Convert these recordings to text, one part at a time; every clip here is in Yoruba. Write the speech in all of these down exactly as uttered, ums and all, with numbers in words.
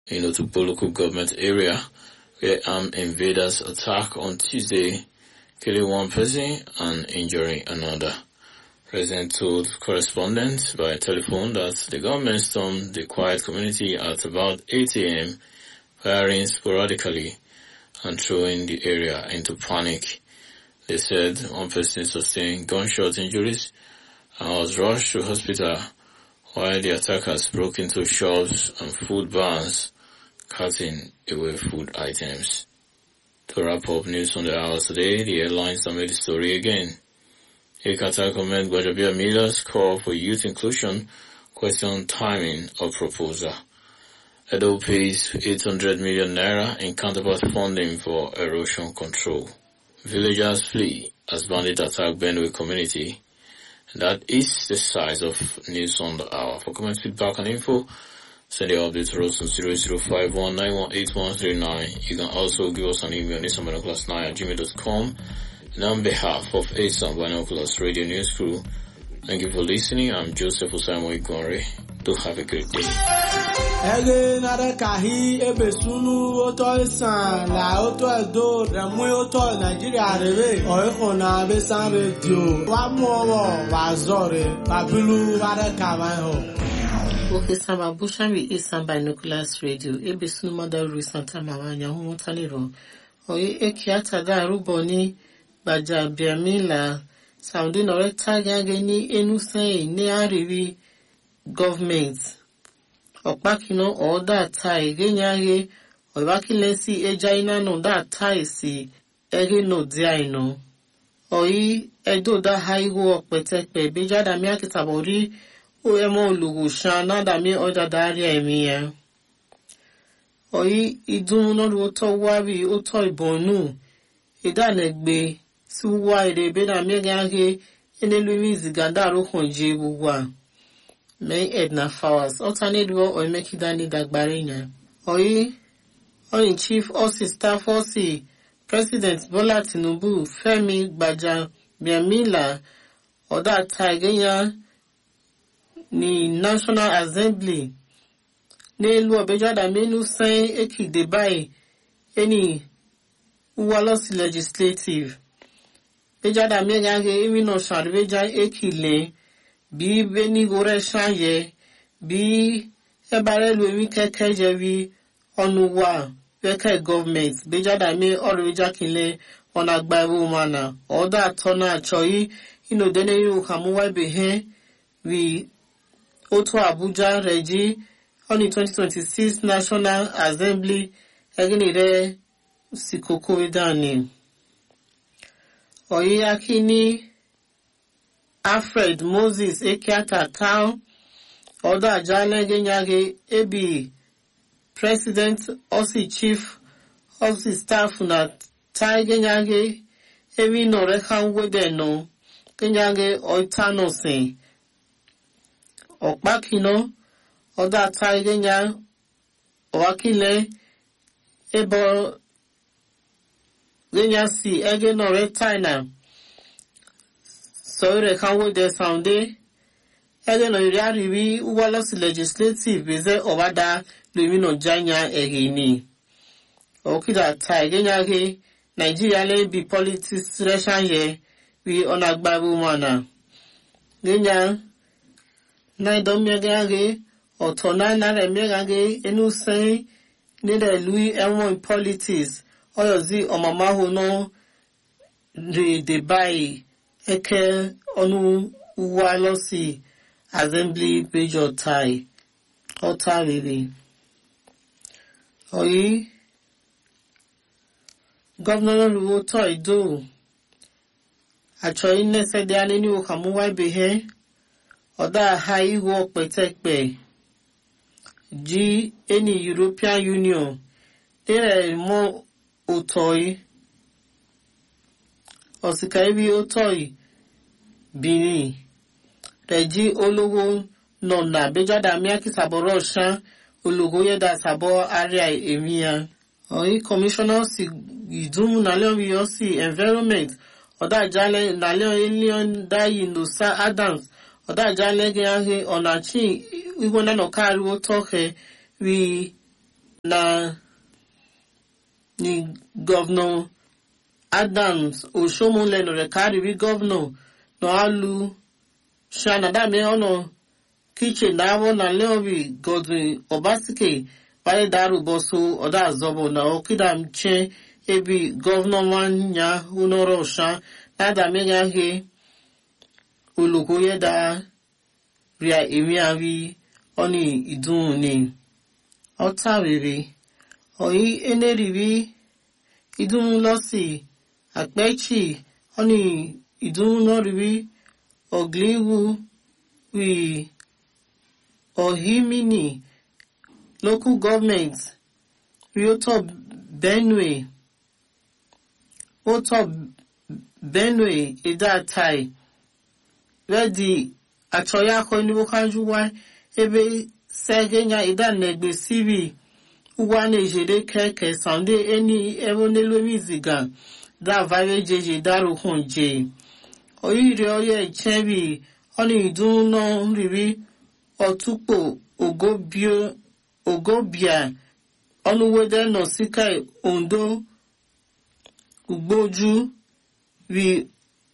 in Otukpo local government area, where armed invaders attacked on Tuesday, killing one person and injuring another. President told correspondents by telephone that the government stormed the quiet community at about eight a.m., firing sporadically and throwing the area into panic. They said one person sustained gunshot injuries and was rushed to hospital, while the attackers broke into shops and food barns, cutting away food items. To wrap up news on the hour today, the headlines that made the story again. A Qatar comment Gbajabiamila's call for youth inclusion question timing of proposal. Edo pays eight hundred million naira in counterpart funding for erosion control. Villagers flee as bandit attack Benue community. That is the size of news on the hour. For comment, feedback and info, send your update to us on zero zero five one nine one eight one three nine. You can also give us an email, newsbinoculars nine at gmail dot com. And on behalf of A S A M Binoculars Radio News Crew, thank you for listening. I'm Joseph Osamo Igore. Do have a great day. Ege nare kahi ebe sunu oto isan la oto edo remu oto Nigeria rebe oiko na be san radio wa mu owo wa zore babilu ware kawan ho. Okay, Sama Bushami is some Binoculars Radio. Ebe sunu mother Santa Mawanya hu taniro. Oye ekiata da ruboni Gbajabiamila Saudi nore tagage ni enuse ni ariwi government. Okpakino or that tie genyage or vakilensi ejaina no that tie si ege no diaino. Oi edo da haigo okpetekpe beja da mia kitabori o emo lugu shana da mi oda daria emia. Oi idun no roto wabi oto ibonu ida negbe suwa ire be da mi gage enelumi ziganda ro konje bugwa. May Edna Fowers, alternate war or make it any dagbarina. Oi, Oi Chief Osi Staff Osi, President Bola Tinubu, Femi Gbajabiamila, or that Tigenya, ni National Assembly. Ne lu obejada menu say eki debai, any Uwalosi legislative. Bejada megage emi no sharveja eki le. Bí beni gore shanye, bí ebarelu emi keke jevi onuwa weke government, bejada me oreja kinle onagbaru mana, oda tona choi, ino dene yu kamuwa behe, we Oto Abuja reji, on the twenty twenty-six National Assembly, eginire sikoko edani. Oyi akini, Alfred Moses Ekiata Town, Oda Jale Genyage Ebi, President Osi Chief Osi Staff na Tai Genyage, Ebi no rekan wedeno, Genyage Oitano Se, Okbakino, Oda Tai Genya, Oakile, Ebo Genya Si, Ege no retaina. So they can with the sound day. Again, on the review, Wallace legislative is there over that Lumino Janya Egini. Okay, that Tiganyage, Nigeria be politics ration ye, we on a Babu mana. Genya, Naidomyagage, or Tonana Megage, enu say, neither Louis Elmo in politics, or the Omamaho no, the debate. Eke onu Uwalosi Assembly Major Tai Ota Lili. Oyi Governor Luoto Ido Achoyi Nese de Anini Okamuwa Behe Oda Hai Work Petekpe G any European Union There more Otoi Osikaibi Otoi Bini Reji Ologo Nona Bejada Miaki Saboro Shan Ologo Yeda Sabo Area Emia Oi Commissioner Si Idumu Naleon Yosi Environment Oda Jale Naleon Elion Dayi Nusa Adams Oda Jale Geange Onachi Igona no Kari Wotoke We na ni Governor Adams Oshomole no rekari bi governor no alu shana da me ono kitchen na wo na leobi Godwin Obasike pare daru boso oda azobo na okida mche ebi governor wanya unoro sha na da me ya he ulukoye da ria emi avi oni idun ni otawere oyi eneribi idun losi Akpechi oni idun noribi ogliwu wi ohimini local government Rioto Benue Oto Benue Idatai Ready Atoya Konibu Kanjuwa Ebe Segenya Ida Negbe Sibi Uwane Jede Keke Sunday Eni Evonelo Miziga Da Vare Jeje Daru Honje Oyiri Oye Chebi Oni Idun no Ribi Otupo Ogobio Ogobia Onuwede no Sikai Ondo Ugboju vi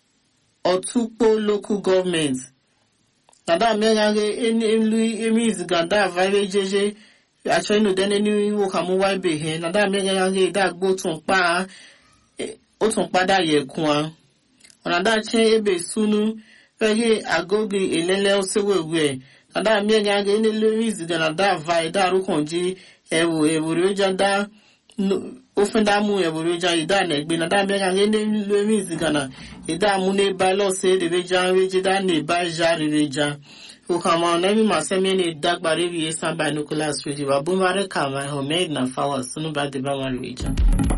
Otupo local government. Nada meyage eni emi emi ziganda vare jeje actually no den eni wo kamu wa be he nada meyage da gbo tun pa o tun pada ye kun onada che ebe sunu feye agogi elele osewewe nada meyage eni emi ziganda vai da ru konji ewo ewo rojanda ofenda mu eboroja ida na egbe na da mega ngene lemi zigana ida mu ne ba lo se de beja weje da ne ba ja reja o kama na mi maseme ne dagbare bi Samba Nicholas Radio abumare kama ho made na fawa sunu ba de ba reja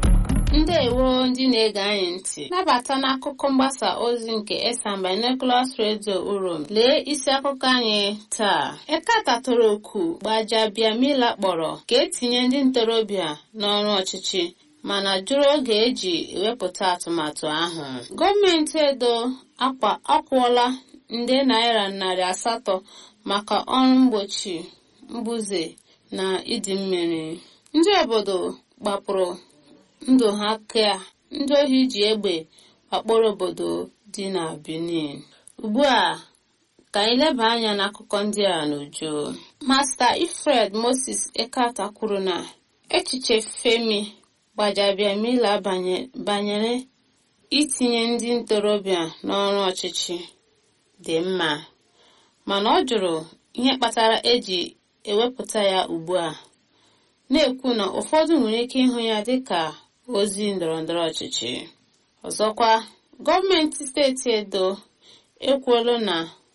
Ndewo ndị na-ege anyị ntị nabata n'akụkọ mgbasa ozi nke Samba Nicholas Radio Urom lee isi akụkọ anyị taa Ekata toro oku Gbajabiamila kpọrọ ka etinye ndị ntorobịa n'ọrụ ọchịchị mana jụrụ oge eji ewepụta atụmatụ ahụ gọọmenti Edo akwụọla nde naira narị asatọ maka ọrụ mgbochi mbuze na ịdị mmiri ndị obodo gbapụrụ ndụ ha ka ndị ohi ji egbe akpọrọ obodo dị na Benin. Ugbu a ka anyị leba anya n'akụkọ ndị a n'uju. Master Ifred Moses Ekata kwuru na echiche Femi Gbajabiamila banyere itinye ndị ntorobịa n'ọrụ ọchịchị dị mma mana ọ jụrụ ihe kpatara eji ewepụta ya ugbu a na-ekwu na ụfọdụ nwere ike ịhụ ya dịka ozi ndọrọndọrọ ọchịchị. Ọzọkwa, gọọmenti steeti Edo ekwuola na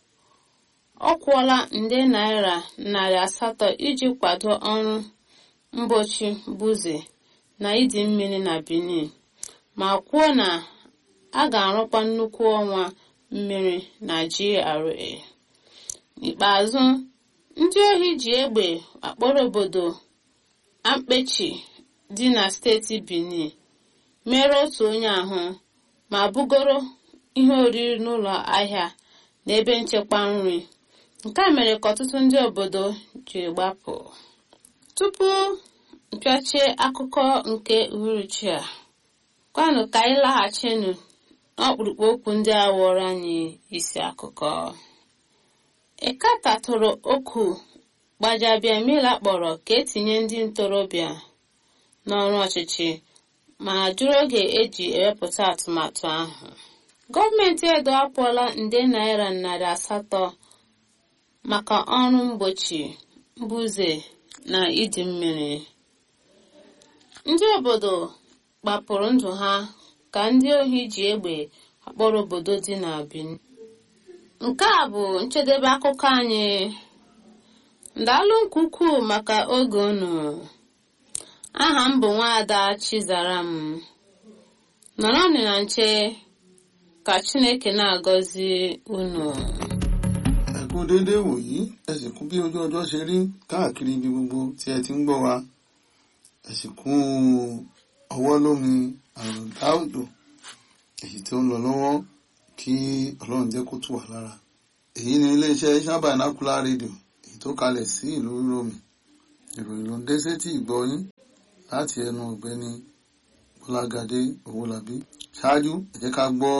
ọ kwụọla nde naira narị asatọ iji kwado ọrụ mgbochi mbuze na ịdị mmiri na Benin ma kwuo na a ga-arụkwa nnukwu ọnwa mmiri na G R A. N'ikpeazụ, ndị ohi ji egbe akpọrọ obodo Ampechi dị na steeti Benin mere otu onye ahụ ma bugoro ihe oriri n'ụlọ ahịa na ebe nchekwa nri. Nke a mere ka ọtụtụ ndị obodo ji gbapụ. Tupu mpịachie akụkọ nke uhuruchi a, kwanụ ka anyị laghachinu n'ọkpụrụkpụ okwu ndị a wụrụ anyị isi akụkọ. Ekata tụrụ oku Gbajabiamila kpọrọ ka etinye ndị ntorobịa n'ọrụ ọchịchị ma jụrụ oge eji ewepụta atụmatụ ahụ. Gọọmenti Edo akwụọla nde naira narị asatọ maka ọrụ mgbochi mbuze na ịdị mmiri. Ndị obodo gbapụrụ ndụ ha ka ndị ohi ji egbe akpọrọ obodo dị na Benin. Nke a bụ njedebe akụkọ anyị. Ndalụ nke ukwuu maka oge unu. Aha m bụ Nwaada Chizaram. Nọrọnụ na nche ka Chineke na-agọzi unu. Ẹ kú déédéé wòyí, ẹ sì kú bí ojú ọjọ́ ṣe rí káàkiri ibi gbogbo tí ẹ ti ń gbọ́ wa. Ẹ sì kú ọwọ́ lómi àrùndá òjò èyí tí ó ń lọ lọ́wọ́ kí Ọlọ́run jẹ́ kó tù wá lára. Èyí ni iléeṣẹ́ Samba Nicholas Radio èyí tó kalẹ̀ sí ìlú Rome ìròyìn ló ń dé sétí ìgbọ́ yín láti ẹnu ọ̀gbẹ́ni Bọ́lágadé Owólabí. Ṣáájú ẹ jẹ́ ká gbọ́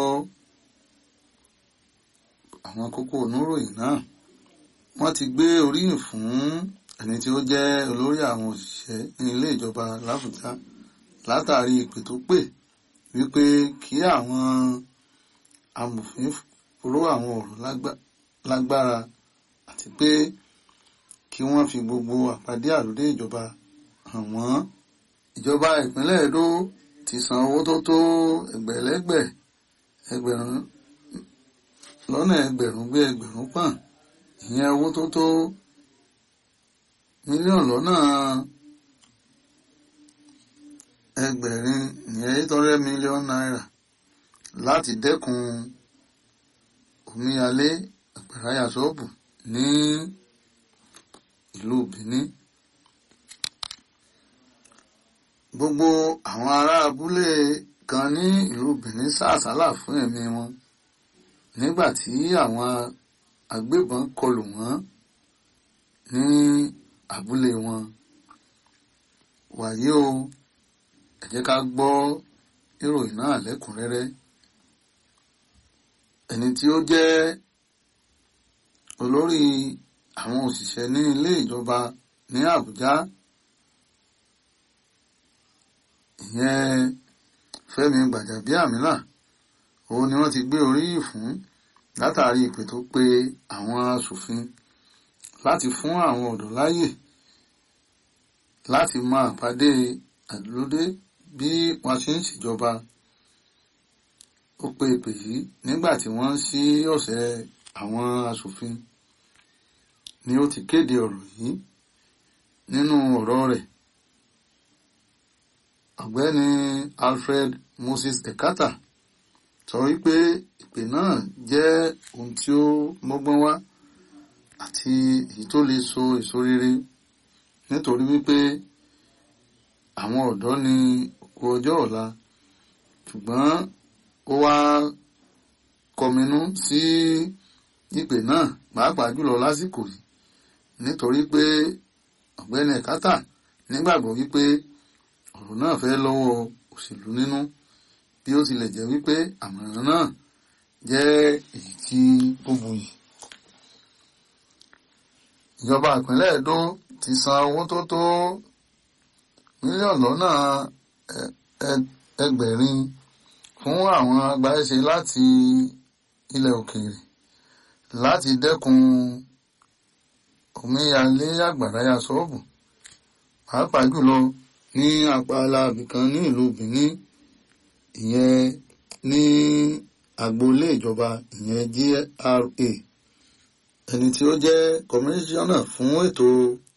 àwọn kókó oníròyìn náà. Wọ́n ti gbé oríyìn fún ẹni tí ó jẹ́ olórí àwọn òṣìṣẹ́ ní ilé ìjọba l'Ábùjá látàrí ìpè tó pè wípé kí àwọn amòfin ró àwọn ọ̀rọ̀ lágbára àti pé kí wọ́n fi gbogbo àpàdé àlùdé ìjọba hàn wọ́n. Ìjọba ìpínlẹ̀ Ẹdó ti san owó tó tó ẹgbẹ̀lẹ́gbẹ̀ ẹgbẹ̀rún lọ́nà ẹgbẹ̀rún gbé ẹgbẹ̀rún pọ́n, ìyẹn owó tó tó mílíọ̀nù lọ́nà ẹgbẹ̀rin ìyẹn eight hundred million naira láti dẹ́kun omíyalé àgbàráyà ṣọ́ọ̀bù ní ìlú Benin. Gbogbo àwọn ará abúlé kan ní ìlú Benin sá àsálà fún ẹ̀mí wọn nígbà tí àwọn agbébọn kọlù wọ́n ní abúlé wọn. Wàyí o, ẹ jẹ́ ká gbọ́ ìròyìn náà lẹ́kùnrẹ́rẹ́. Ẹni tí ó jẹ́ olórí àwọn òṣìṣẹ́ ní ilé ìjọba ní Àbújá, ìyẹn Fẹ́mi Gbàjàbíàmílà, òun ni wọ́n ti gbé oríyìn fún látàrí ìpè tó pe àwọn aṣòfin láti fún àwọn ọ̀dọ́ láyè láti máa pàdé àlùdé bí wọ́n ṣe ń ṣèjọba. Ó pe ìpè yìí nígbà tí wọ́n ń ṣí ọ̀sẹ̀ àwọn aṣòfin ni ó ti kéde ọ̀rọ̀ yìí. Nínú ọ̀rọ̀ rẹ̀, ọ̀gbẹ́ni Alfred Moses Ekata sọ wípé ìpè náà jẹ́ ohun tí ó mọ́gbọ́n wá àti èyí tó lè so èso rere nítorí wípé àwọn ọ̀dọ́ ni òkú ọjọ́ ọ̀la, ṣùgbọ́n ó wá kọminú sí ìpè náà pàápàá jùlọ lásìkò yìí nítorí pé ọ̀gbẹ́ni Ekata nígbàgbọ́ wípé ọ̀rọ̀ náà fẹ́ lọ́wọ́ òṣèlú nínú, bí ó tilẹ̀ jẹ́ wípé àmọ̀ràn náà jẹ́ èyí tí ó buyì. Ìjọba ìpínlẹ̀ Ẹdó ti san owó tó tó mílíọ̀nù lọ́nà ẹgbẹ̀rin fún àwọn agbáṣe láti ilẹ̀ òkèèrè láti dẹ́kun omíyalé àgbàráyà ṣọ́ọ̀bù, pàápàá jùlọ ní apala ibìkan ní ìlú Benin, ìyẹn ní agboolé ìjọba, ìyẹn G R A. Ẹni tí ó jẹ́ kọmíṣánná fún ètò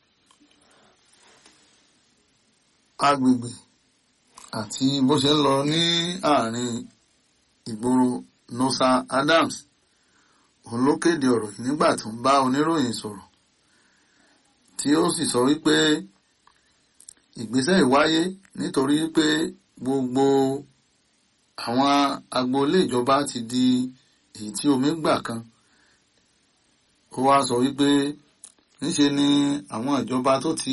agbègbè àti bó ṣe ń lọ ní àárín ìgboro Nosa Adams, òun ló kéde ọ̀rọ̀ yìí nígbà tó ń bá oníròyìn sọ̀rọ̀, tí ó sì sọ wípé ìgbésẹ̀ ìwáyé nítorí pé gbogbo àwọn agboolé ìjọba ti di èyí tí omi gbà kan. Ó wá sọ wípé níṣe ni àwọn ìjọba tó ti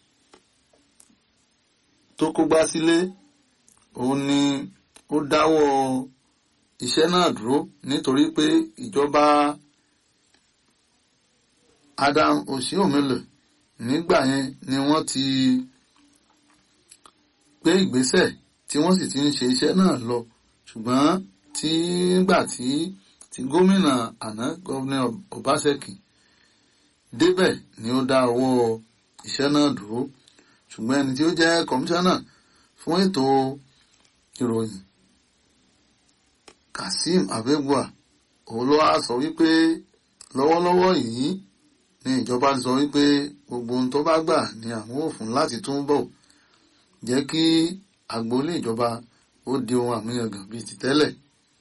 tó kógbá sílé, òun ni ó dáwọ́ iṣẹ́ náà dúró nítorí pé ìjọba Adam Oshiomhole nígbà yẹn ni wọ́n ti gbé ìgbésẹ̀ tí wọ́n sì ti ń ṣe iṣẹ́ náà lọ, ṣùgbọ́n tí nígbà tí tí gómìnà àná gómìnà Obaseki débẹ̀ ni ó dá ọwọ́ iṣẹ́ náà dúró. Ṣùgbọ́n ẹni tí ó jẹ́ kọmíṣánná fún ètò ìròyìn Kasim Abegua, òun ló wá sọ wípé lọ́wọ́lọ́wọ́ yìí ni ìjọba sọ wípé gbogbo ohun tó bá gbà ni àwọn ò fún láti túnbọ̀ jẹ́ kí agboolé ìjọba ó di ohun àmúyangàn bíi ti tẹ́lẹ̀.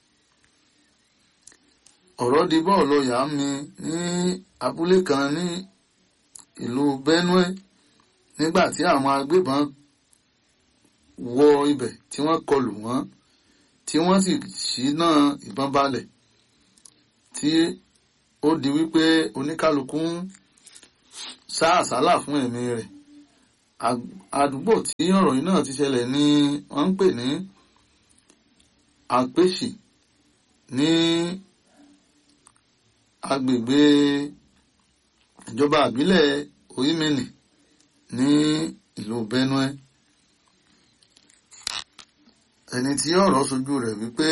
Ọ̀rọ̀ di bọ́ọ̀lù ọ̀yà mi ní abúlé kan ní ìlú Benue nígbà tí àwọn agbébọn wọ ibẹ̀ tí wọ́n kọlù wọ́n, tí wọ́n sì ṣínà ìbọn balẹ̀, tí ó di wípé oníkálukú ń sá àsálà fún ẹ̀mí rẹ̀ àdúgbò tí ọ̀rọ̀ yìí náà ti ṣẹlẹ̀ ní wọ́n ń pè ní Àpèsì ní agbègbè ìjọba ìbílẹ̀ Oyimini ní ìlú Benue. Ẹni tí ọ̀rọ̀ sojú rẹ̀ wípé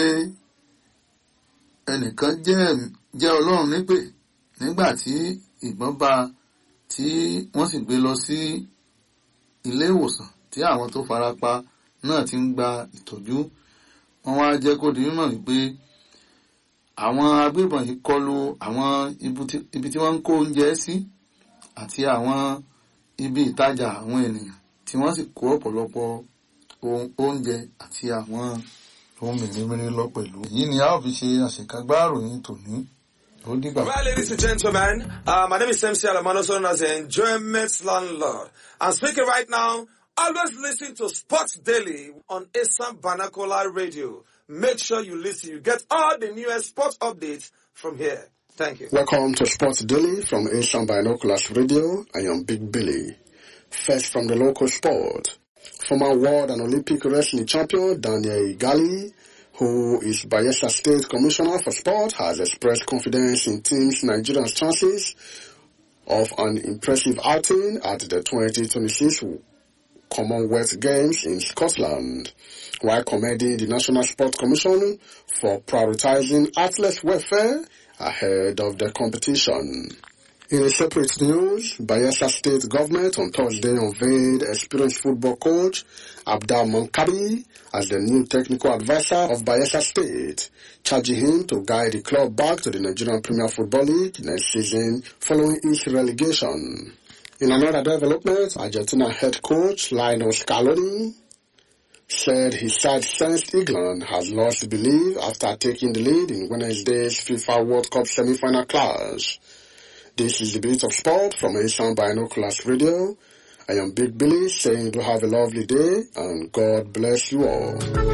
ẹnìkan jẹ́ jẹ́ Ọlọ́run nípè nígbà tí ìbọn bá tí wọ́n sì gbé lọ sí ilé ìwòsàn tí àwọn tó farapa náà ti ń gba ìtọ́jú. Wọ́n wá jẹ́ kó di mímọ̀ wípé àwọn agbébọn yìí kọlu àwọn ibi tí wọ́n ń kó oúnjẹ sí àti àwọn ibi ìtajà àwọn ènìyàn tí wọ́n sì kó ọ̀pọ̀lọpọ̀ oúnjẹ àti àwọn ohun mèremère lọ pẹ̀lú. Èyí ni a ó fi ṣe àṣekágbá ìròyìn tòní. Well, ladies and gentlemen, uh, my name is M C Alamano, known as the Enjoyment Landlord. I'm speaking right now. Always listen to Sports Daily on Asam Banakola Radio. Make sure you listen. You get all the newest sports updates from here. Thank you. Welcome to Sports Daily from Asam Binoculars Radio. I am Big Billy. First from the local sport. Former world and Olympic wrestling champion Daniel Igali, who is Bayelsa State Commissioner for Sport, has expressed confidence in Team Nigeria's chances of an impressive outing at the twenty twenty-six Commonwealth Games in Scotland, while commending the National Sports Commission for prioritizing athletes' welfare ahead of the competition. In a separate news, Bayelsa State government on Thursday unveiled experienced football coach Abdal Mankabi as the new technical advisor of Bayelsa State, charging him to guide the club back to the Nigerian Premier Football League next season following its relegation. In another development, Argentina head coach Lionel Scaloni said his side sensed England has lost belief after taking the lead in Wednesday's FIFA World Cup semi-final clash. This is the Bit of Sport from Asian Binoculars Radio. I am Big Billy saying do have a lovely day and God bless you all.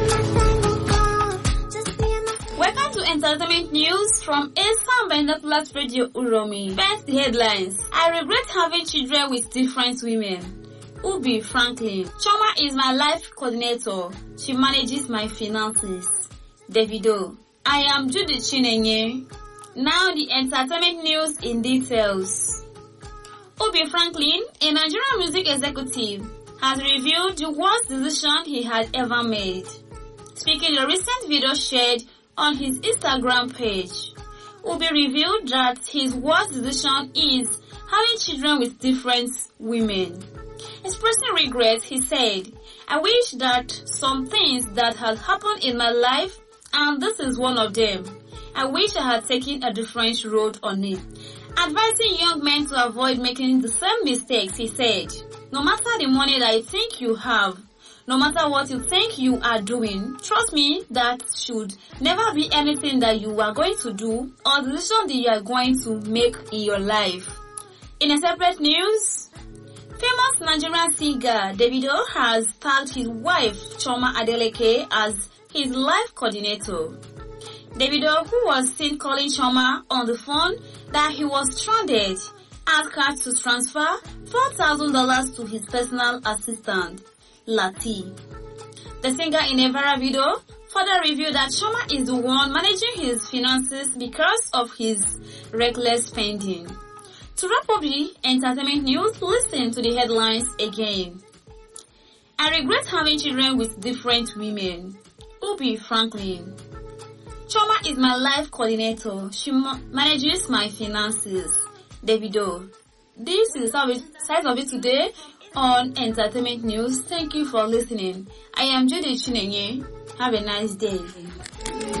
Welcome to Entertainment News from Asian Binoculars Radio Uromi. First, the headlines. I regret having children with different women. Ubi Franklin. Choma is my life coordinator. She manages my finances. Davido. I am Judy Chinenye. Now the entertainment news in details. Ubi Franklin, a Nigerian music executive, has revealed the worst decision he had ever made. Speaking in a recent video shared on his Instagram page, Ubi revealed that his worst decision is having children with different women. Expressing regret, he said, I wish that some things that had happened in my life, and this is one of them, I wish I had taken a different road on it. Advising young men to avoid making the same mistakes, he said, no matter the money that you think you have, no matter what you think you are doing, trust me, that should never be anything that you are going to do or the decision that you are going to make in your life. In a separate news, famous Nigerian singer Davido has tagged his wife Choma Adeleke as his life coordinator. Davido, who was seen calling Choma on the phone that he was stranded, asked her to transfer four thousand dollars to his personal assistant, Lati. The singer in a viral video further revealed that Choma is the one managing his finances because of his reckless spending. To wrap up the entertainment news, listen to the headlines again. I regret having children with different women. Ubi Franklin. Choma is my life coordinator. She ma- manages my finances. Davido. This is the size of it today on Entertainment News. Thank you for listening. I am Judy Chinenye. Have a nice day.